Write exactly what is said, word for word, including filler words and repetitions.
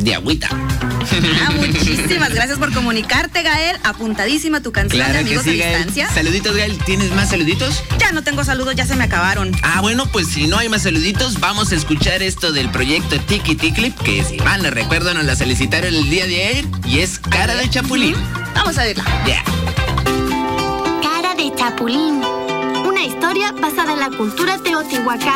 de agüita. Ah, muchísimas gracias por comunicarte, Gael. Apuntadísima tu canción Claro de Amigos que sí, a Gael. Distancia. Saluditos, Gael. ¿Tienes más saluditos? Ya no tengo saludos, ya se me acabaron. Ah, bueno, pues si no hay más saluditos, vamos a escuchar esto del proyecto Tiki Clip, que si mal no recuerdo nos la solicitaron el día de ayer, y es Cara de Chapulín. Vamos a verla. Ya. Yeah. Cara de Chapulín. Una historia basada en la cultura teotihuacana.